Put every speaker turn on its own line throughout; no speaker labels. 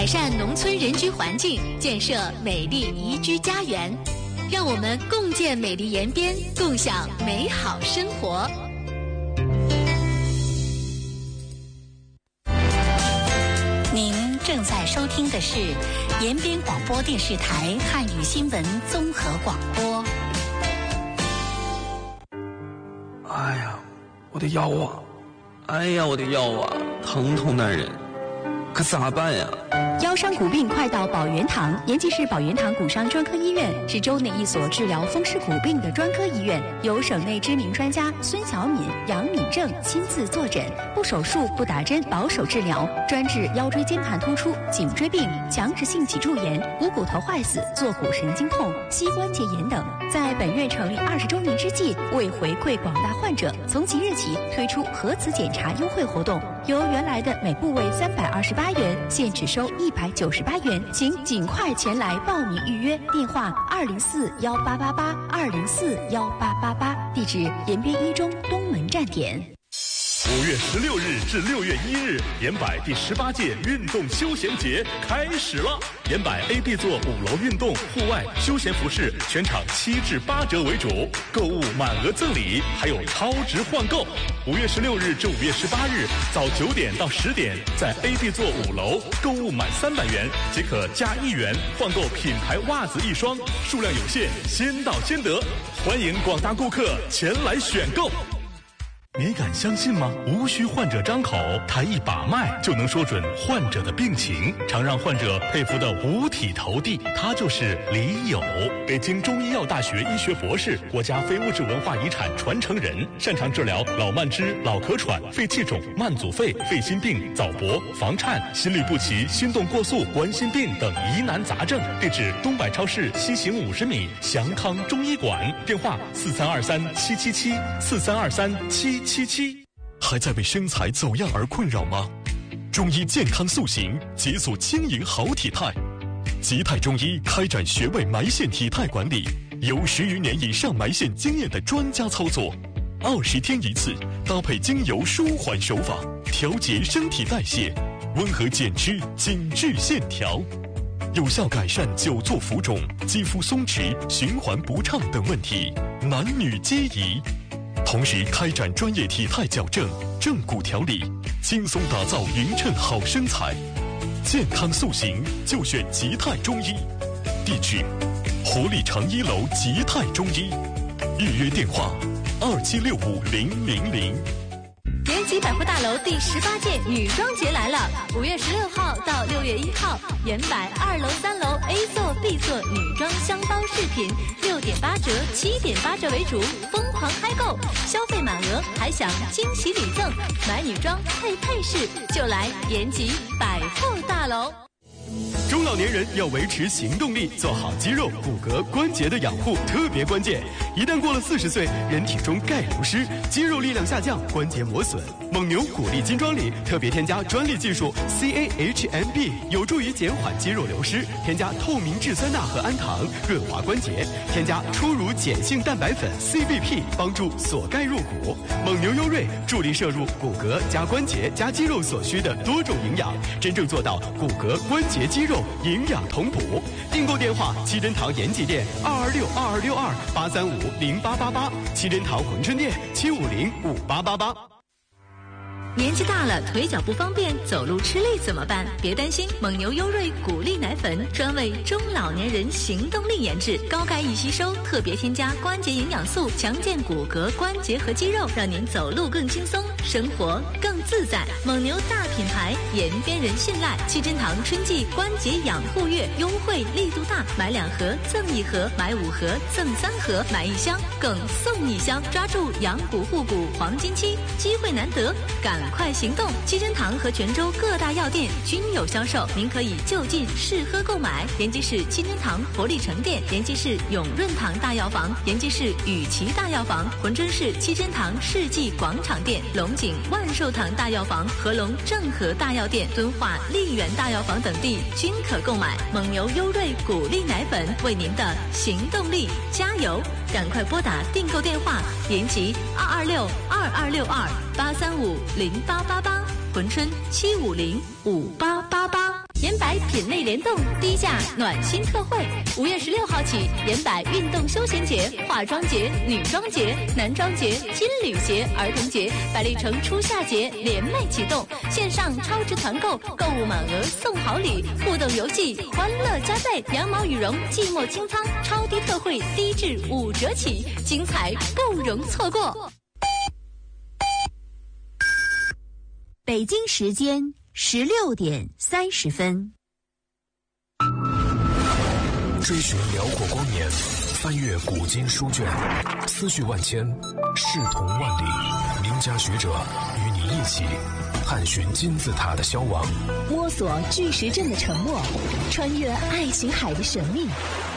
改善农村人居环境，建设美丽宜居家园。让我们共建美丽延边，共享美好生活。
您正在收听的是延边广播电视台汉语新闻综合广播。
哎呀，我的腰啊！哎呀，我的腰啊，疼痛难忍，可咋办呀？
腰伤骨病快到保元堂，延吉市保元堂骨伤专科医院是州内一所治疗风湿骨病的专科医院，由省内知名专家孙小敏、杨敏正亲自坐诊，不手术、不打针，保守治疗，专治腰椎间盘突出、颈椎病、强直性脊柱炎、股骨头坏死、坐骨神经痛、膝关节炎等。在本院成立20周年之际，为回馈广大患者，从即日起推出核磁检查优惠活动，由原来的每部位328元，现只收198元，请尽快前来报名预约。电话204-1888，204-1888，地址延边一中东门站点。
5月16日至6月1日，延柏第18届运动休闲节开始了。延柏 AB 座5楼运动、户外、休闲服饰全场7至8折为主，购物满额赠礼，还有超值换购。5月16日至5月18日，早9点到10点，在 AB 座5楼购物满300元即可加1元换购品牌袜子1双，数量有限，先到先得，欢迎广大顾客前来选购。你敢相信吗？无需患者张口，抬一把脉就能说准患者的病情，常让患者佩服的五体投地。他就是李友，北京中医药大学医学博士，国家非物质文化遗产传承人，擅长治疗老慢支、脑壳喘、肺气肿、慢阻肺、肺心病、早搏、房颤、心律不齐、心动过速、冠心病等疑难杂症。地址：东柏超市西行50米，祥康中医馆。电话：4323-777，4323-777。还在为身材走样而困扰吗？中医健康塑形，解锁轻盈好体态。吉泰中医开展穴位埋线体态管理，有10余年以上埋线经验的专家操作，20天一次，搭配精油舒缓手法，调节身体代谢，温和减脂，紧致线条，有效改善久坐浮肿、肌肤松弛、循环不畅等问题，男女皆宜。同时开展专业体态矫正、正骨调理，轻松打造匀称好身材。健康塑形就选吉泰中医，地址：活力长1楼吉泰中医，预约电话：27650000。
延吉百货大楼第18届女装节来了，5月16号到6月1号，延柏2楼、3楼 A 座、B 座女装箱包饰品6.8折、7.8折为主，疯狂开购，消费满额还享惊喜礼赠，买女装配配饰就来延吉百货大楼。
中老年人要维持行动力，做好肌肉、骨骼、关节的养护特别关键。一旦过了40岁，人体中钙流失，肌肉力量下降，关节磨损。蒙牛骨力金装里特别添加专利技术 CAHMB， 有助于减缓肌肉流失。添加透明质酸钠和氨糖，润滑关节。添加初乳碱性蛋白粉 CBP， 帮助锁钙入骨。蒙牛优瑞助力摄入骨骼加关节加肌肉所需的多种营养，真正做到骨骼、关节、肌肉营养同补。订购电话：七珍堂延吉店226226283508888，七珍堂珲春店7505888。
年纪大了，腿脚不方便，走路吃力怎么办？别担心，蒙牛优瑞骨力奶粉专为中老年人行动力研制，高钙易吸收，特别添加关节营养素，强健骨骼、关节和肌肉，让您走路更轻松，生活更自在。蒙牛大品牌，延边人信赖。七珍堂春季关节养护月优惠力度大，买2盒赠1盒，买5盒赠3盒，买1箱更送1箱，抓住养骨护骨黄金期，机会难得，赶快行动！七珍堂和泉州各大药店均有销售，您可以就近试喝购买。延吉市七珍堂活力城店、延吉市永润堂大药房、延吉市雨琦大药房、珲春市七珍堂世纪广场店、龙井万寿堂大药房、合龙正和大药店、敦化丽园大药房等地均可购买。蒙牛优瑞骨力奶粉，为您的行动力加油！赶快拨打订购电话：延吉226226283508888，珲春7505888。 严柏品类联动低价暖心特惠，5月16号起，严柏运动休闲节、化妆节、女装节、男装节、金旅节、儿童节、百丽城初夏节连麦启动，线上超值团购，购物满额送好礼，互动游戏欢乐加倍，羊毛羽绒、寂寞清仓超低特惠，低至5折起，精彩不容错过。
北京时间16点30分。
追寻辽阔光年，翻阅古今书卷，思绪万千，视同万里。名家学者与你一起探寻金字塔的消亡，
摸索巨石阵的沉默，穿越爱琴海的神秘，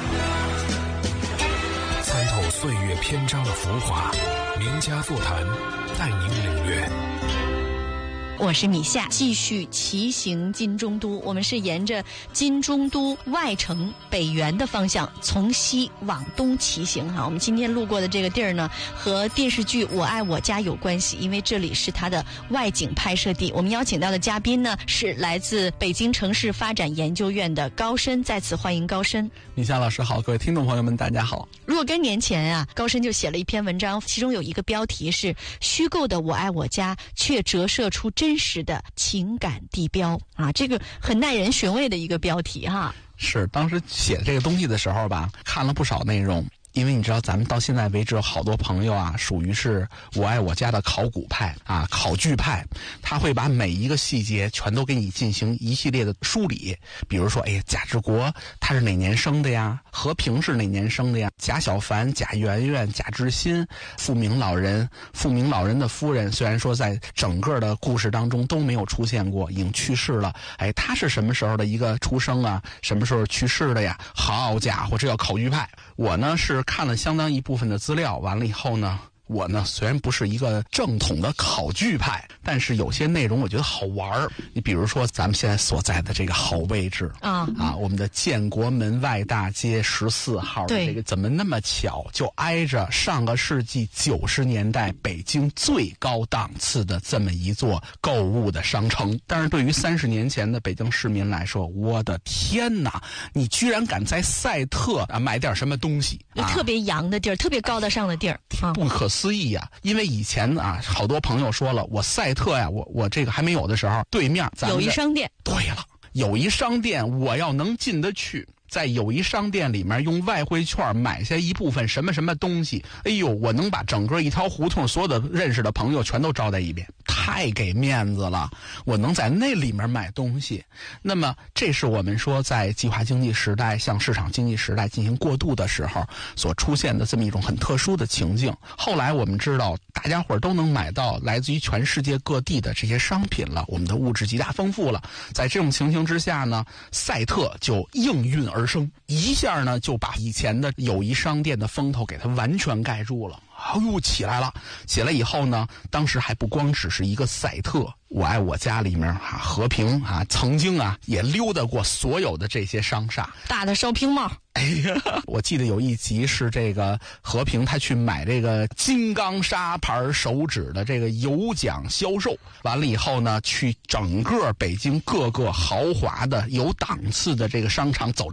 参透岁月篇章的浮华。名家座谈，带您领略。
我是米夏，继续骑行金中都。我们是沿着金中都外城北园的方向从西往东骑行哈。我们今天路过的这个地儿呢，和电视剧《我爱我家》有关系，因为这里是它的外景拍摄地。我们邀请到的嘉宾呢，是来自北京城市发展研究院的高深，在此欢迎高深。
米夏老师好，各位听众朋友们大家好。
若干年前啊，高深就写了一篇文章，其中有一个标题是虚构的我爱我家却折射出真实的情感地标啊，这个很耐人寻味的一个标题哈。
是，当时写这个东西的时候吧，看了不少内容。因为你知道咱们到现在为止有好多朋友啊，属于是我爱我家的考古派啊、考据派，他会把每一个细节全都给你进行一系列的梳理。比如说，哎呀，贾志国他是哪年生的呀？和平是哪年生的呀？贾小凡、贾圆圆、贾志新、富明老人的夫人，虽然说在整个的故事当中都没有出现过，已经去世了。哎，他是什么时候的一个出生啊？什么时候去世的呀？好家伙，这叫考据派。我呢是看了相当一部分的资料，完了以后呢，我呢虽然不是一个正统的考据派，但是有些内容我觉得好玩儿。你比如说咱们现在所在的这个好位置我们的建国门外大街14号的这个，怎么那么巧就挨着上个世纪90年代北京最高档次的这么一座购物的商城。但是对于30年前的北京市民来说，我的天哪，你居然敢在赛特买点什么东西
特别洋的地儿，特别高大上的地儿，
不可思议呀！因为以前好多朋友说了，我赛特呀，我这个还没有的时候，对面咱们
有一商店。
对了，有一商店，我要能进得去，在友谊商店里面用外汇券买下一部分什么什么东西，哎呦，我能把整个一条胡同所有的认识的朋友全都招待一遍，太给面子了。我能在那里面买东西，那么这是我们说在计划经济时代向市场经济时代进行过渡的时候所出现的这么一种很特殊的情境。后来我们知道大家伙都能买到来自于全世界各地的这些商品了，我们的物质极大丰富了。在这种情形之下呢，赛特就应运而生，一下呢就把以前的友谊商店的风头给它完全盖住了。哎呦，起来了！起来以后呢，当时还不光只是一个赛特，我爱我家里面和平曾经也溜达过所有的这些商厦，
大的烧瓶帽。
哎呀，我记得有一集是这个和平他去买这个金刚砂牌手指的这个有奖销售，完了以后呢，去整个北京各个豪华的有档次的这个商场走